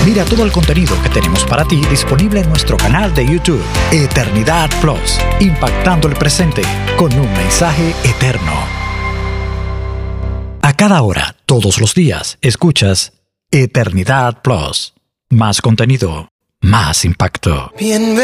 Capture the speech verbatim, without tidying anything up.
Mira todo el contenido que tenemos para ti disponible en nuestro canal de YouTube, Eternidad Plus, impactando el presente con un mensaje eterno. A cada hora, todos los días, escuchas Eternidad Plus. Más contenido, más impacto. Bienvenido.